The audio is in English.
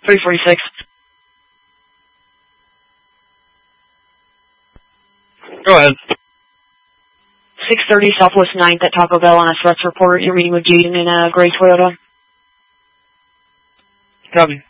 346. Go ahead. 630 Southwest 9th at Taco Bell on a threats report. You're meeting with Jaden in a gray Toyota. Copy.